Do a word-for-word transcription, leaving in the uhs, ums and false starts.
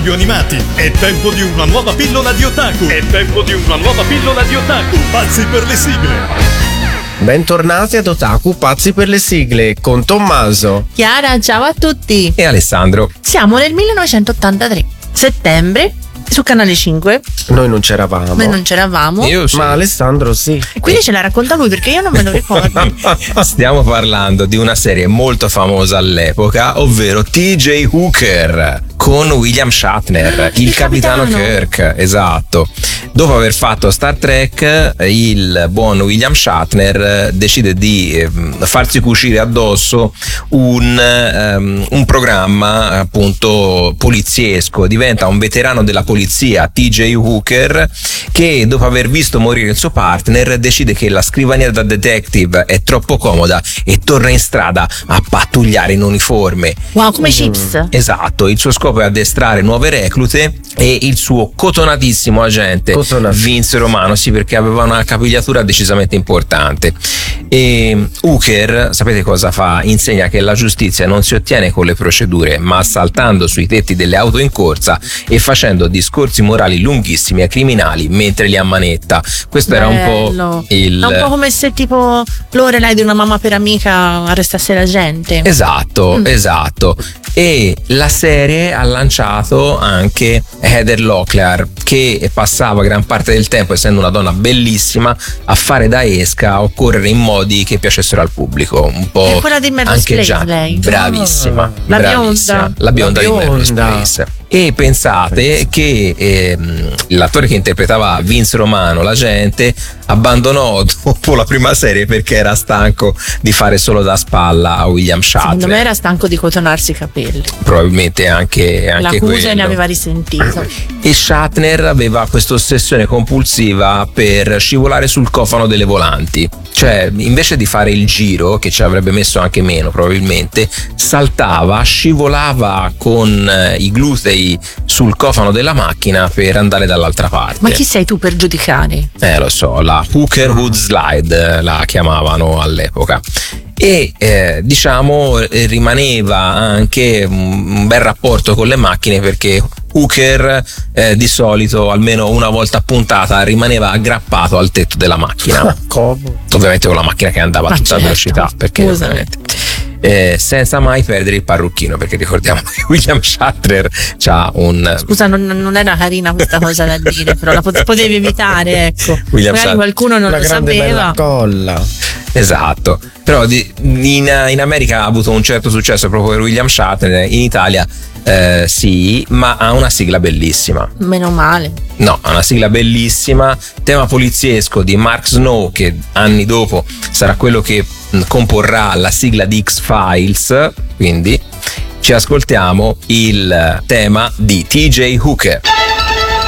radio animati. È tempo di una nuova pillola di otaku. È tempo di una nuova pillola di otaku. Pazzi per le sigle. Bentornati ad Otaku Pazzi per le sigle con Tommaso, Chiara, ciao a tutti. E Alessandro. Siamo nel millenovecentottantatré, settembre, su Canale cinque. Noi non c'eravamo. Noi non c'eravamo. Io sì. Ma Alessandro sì. E quindi ce la racconta lui perché io non me lo ricordo. Stiamo parlando di una serie molto famosa all'epoca, ovvero T J Hooker con William Shatner, il, il capitano. capitano Kirk, esatto. Dopo aver fatto Star Trek, il buon William Shatner decide di farsi cucire addosso un, um, un programma appunto poliziesco. Diventa un veterano della polizia, T J Hooker, che dopo aver visto morire il suo partner decide che la scrivania da detective è troppo comoda e torna in strada a pattugliare in uniforme. Wow, come Chips. Mm, esatto, il suo scopo è addestrare nuove reclute e il suo cotonatissimo agente Cotonati. Vince Romano, sì, perché aveva una capigliatura decisamente importante. E Hooker, sapete cosa fa? Insegna che la giustizia non si ottiene con le procedure, ma saltando sui tetti delle auto in corsa e facendo discorsi morali lunghissimi ai criminali mentre li ammanetta. Questo Bello. Era un po' il... È un po' come se tipo Lorelai di Una mamma per amica arrestasse la gente. Esatto, Mm. esatto. E la serie ha lanciato anche Heather Locklear, che passava gran parte del tempo, essendo una donna bellissima, a fare da esca, a occorrere in modi che piacessero al pubblico. Un po' È quella di Melrose anche Place, già lei. bravissima, La bravissima. bionda. La bionda La di Melrose bionda. Place. E pensate che ehm, l'attore che interpretava Vince Romano, l'agente, abbandonò dopo la prima serie perché era stanco di fare solo da spalla a William Shatner. Secondo me era stanco di cotonarsi i capelli. Probabilmente anche, anche L'accusa quello. ne aveva risentito. E Shatner aveva questa ossessione compulsiva per scivolare sul cofano delle volanti. Cioè, invece di fare il giro, che ci avrebbe messo anche meno probabilmente, saltava, scivolava con eh, i glutei sul cofano della macchina per andare dall'altra parte. Ma chi sei tu per giudicare? Eh, lo so, la Hooker Hood Slide la chiamavano all'epoca. E eh, diciamo eh, rimaneva anche un, un bel rapporto con le macchine, perché Hooker eh, di solito almeno una volta a puntata rimaneva aggrappato al tetto della macchina. Come? Ovviamente con la macchina che andava a Ma tutta certo, velocità, perché scusa. ovviamente eh, senza mai perdere il parrucchino, perché ricordiamo che William Shatner c'ha un... Scusa, non, non era carina questa cosa da dire, però la pot- potevi evitare, ecco. William Magari Shatner. qualcuno non Una lo grande bella sapeva. colla. Esatto, però di, in, in America ha avuto un certo successo proprio per William Shatner, in Italia eh, sì, ma ha una sigla bellissima. Meno male. No, ha una sigla bellissima, tema poliziesco di Mark Snow, che anni dopo sarà quello che mh, comporrà la sigla di X-Files, quindi ci ascoltiamo il tema di T J Hooker.